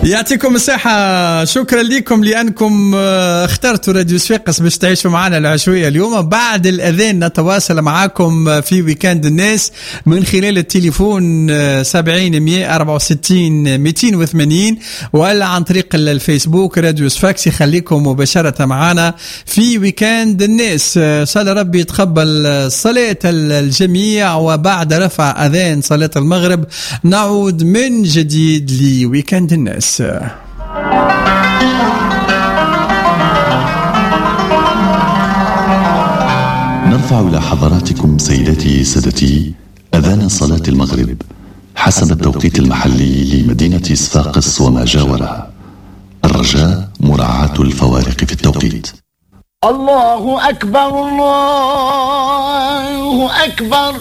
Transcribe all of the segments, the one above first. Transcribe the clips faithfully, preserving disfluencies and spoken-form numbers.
يعطيكم الصحة، شكرا لكم لأنكم اخترتوا راديو صفاقس باش تعيشوا معنا العشوية اليوم. بعد الأذان نتواصل معكم في ويكاند الناس من خلال التليفون سبعين مية أربعة وستين مئتين وثمانين ولا عن طريق الفيسبوك راديو صفاقس. يخليكم مباشرة معنا في ويكاند الناس. صلى ربي يتقبل صلاة الجميع، وبعد رفع أذان صلاة المغرب نعود من جديد لويكاند الناس. نرفع إلى حضراتكم سيداتي سادتي أذان صلاة المغرب حسب التوقيت المحلي لمدينة صفاقس وما جاورها. الرجاء مراعاة الفوارق في التوقيت. الله أكبر الله أكبر،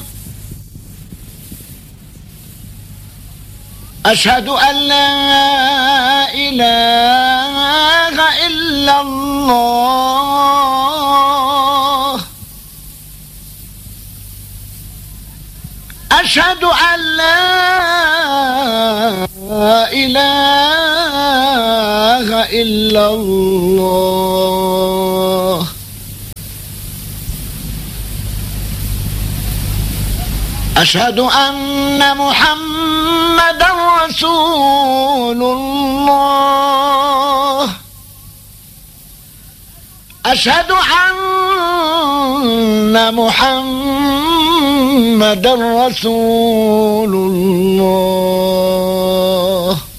أشهد أن لا إله إلا الله، أشهد أن لا إله إلا الله، أشهد أن محمد رسول الله، أشهد أن محمد رسول الله.